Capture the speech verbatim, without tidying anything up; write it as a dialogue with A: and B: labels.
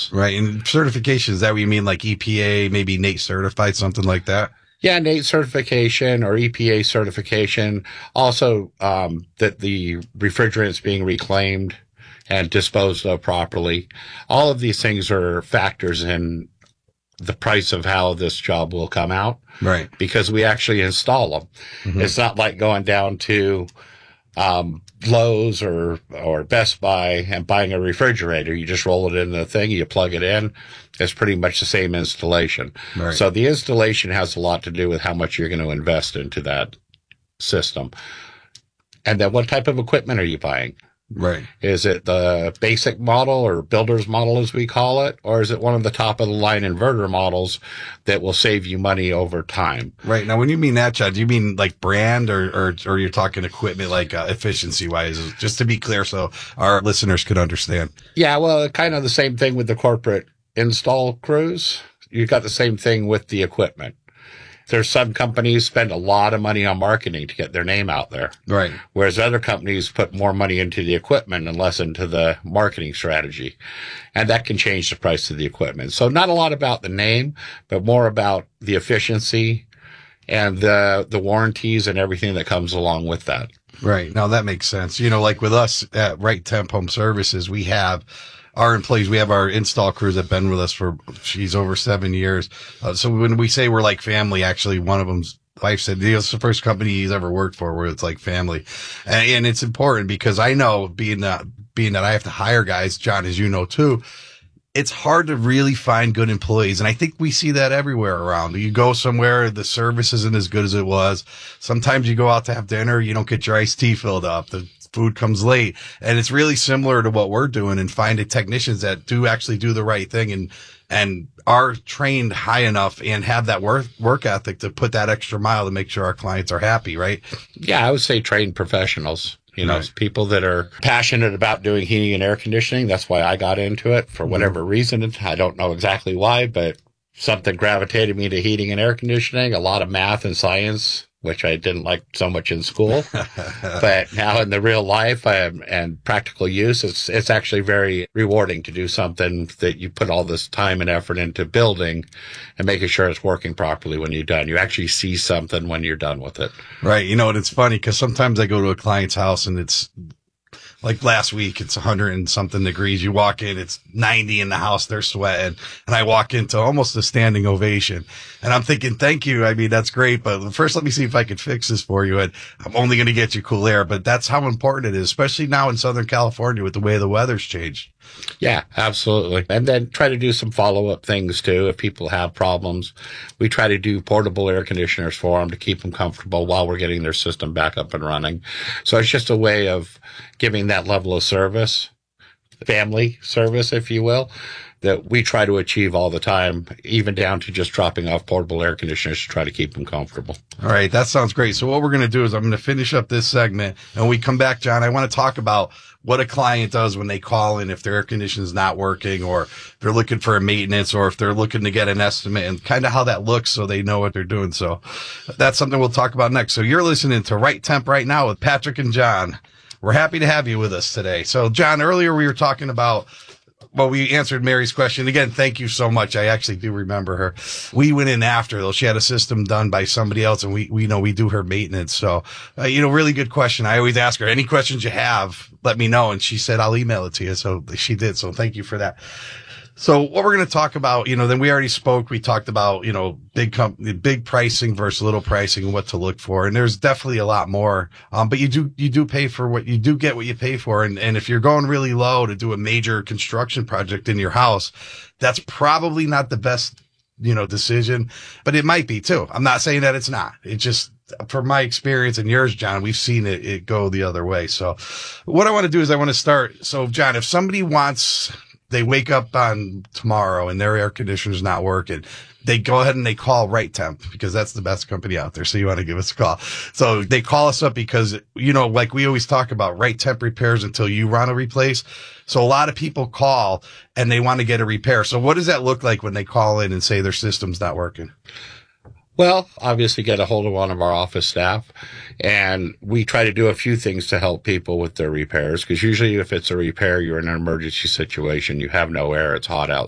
A: Right. And certification, is that what you mean, like E P A, maybe N A T E certified, something like that?
B: Yeah, N A T E certification or E P A certification. Also, um, that the refrigerant's being reclaimed and disposed of properly. All of these things are factors in the price of how this job will come out.
A: Right.
B: Because we actually install them. Mm-hmm. It's not like going down to um Lowe's or or Best Buy and buying a refrigerator. You just roll it in the thing, you plug it in. It's pretty much the same installation. Right. So the installation has a lot to do with how much you're going to invest into that system. And then what type of equipment are you buying?
A: Right.
B: Is it the basic model or builder's model, as we call it? Or is it one of the top of the line inverter models that will save you money over time?
A: Right. Now, when you mean that, Chad, do you mean like brand or, or, or you're talking equipment, like uh, efficiency wise, just to be clear so our listeners could understand?
B: Yeah. Well, kind of the same thing with the corporate install crews. You've got the same thing with the equipment. There's some companies spend a lot of money on marketing to get their name out there.
A: Right.
B: Whereas other companies put more money into the equipment and less into the marketing strategy. And that can change the price of the equipment. So not a lot about the name, but more about the efficiency and the, the warranties and everything that comes along with that.
A: Right. Now that makes sense. You know, like with us at Right Temp Home Services, we have our employees, we have our install crews that have been with us for, she's over seven years. Uh, so when we say we're like family, actually one of them's wife said, it's the first company he's ever worked for where it's like family. And, and it's important because I know being that, being that I have to hire guys, John, as you know too, it's hard to really find good employees. And I think we see that everywhere around. You go somewhere, the service isn't as good as it was. Sometimes you go out to have dinner, you don't get your iced tea filled up. The food comes late. And it's really similar to what we're doing and finding technicians that do actually do the right thing and, and are trained high enough and have that work, work ethic to put that extra mile to make sure our clients are happy, right?
B: Yeah, I would say trained professionals. You know, right. People that are passionate about doing heating and air conditioning. That's why I got into it for whatever mm-hmm. reason. I don't know exactly why, but something gravitated me to heating and air conditioning. A lot of math and science, which I didn't like so much in school. But now in the real life um, and practical use, it's it's actually very rewarding to do something that you put all this time and effort into building and making sure it's working properly when you're done. You actually see something when you're done with it.
A: Right. You know, and it's funny because sometimes I go to a client's house and it's like last week, it's a hundred and something degrees. You walk in, it's ninety in the house. They're sweating. And I walk into almost a standing ovation. And I'm thinking, thank you. I mean, that's great. But first, let me see if I can fix this for you. And I'm only going to get you cool air. But that's how important it is, especially now in Southern California with the way the weather's changed.
B: Yeah, absolutely. And then try to do some follow-up things, too. If people have problems, we try to do portable air conditioners for them to keep them comfortable while we're getting their system back up and running. So it's just a way of giving that level of service, family service, if you will, that we try to achieve all the time, even down to just dropping off portable air conditioners to try to keep them comfortable.
A: All right. That sounds great. So what we're going to do is I'm going to finish up this segment and when we come back, John, I want to talk about what a client does when they call in if their air conditioner is not working or they're looking for a maintenance or if they're looking to get an estimate and kind of how that looks so they know what they're doing. So that's something we'll talk about next. So you're listening to Right Temp Right Now with Patrick and John. We're happy to have you with us today. So John, earlier we were talking about, well, we answered Mary's question. Again, thank you so much. I actually do remember her. We went in after, though. She had a system done by somebody else, and we, we know we do her maintenance. So, uh, you know, really good question. I always ask her, any questions you have, let me know. And she said, I'll email it to you. So she did. So thank you for that. So what we're going to talk about, you know, then we already spoke. We talked about, you know, big company, big pricing versus little pricing and what to look for. And there's definitely a lot more. Um, but you do, you do pay for what you do get what you pay for. And, and if you're going really low to do a major construction project in your house, that's probably not the best, you know, decision, but it might be too. I'm not saying that it's not. It just, from my experience and yours, John, we've seen it, it go the other way. So what I want to do is I want to start. So John, if somebody wants, they wake up on tomorrow and their air conditioner's not working, they go ahead and they call Right Temp because that's the best company out there. So you want to give us a call. So they call us up because, you know, like we always talk about, Right Temp repairs until you want to replace. So a lot of people call and they want to get a repair. So what does that look like when they call in and say their system's not working?
B: Well, obviously get a hold of one of our office staff, and we try to do a few things to help people with their repairs, because usually if it's a repair, you're in an emergency situation, you have no air, it's hot out.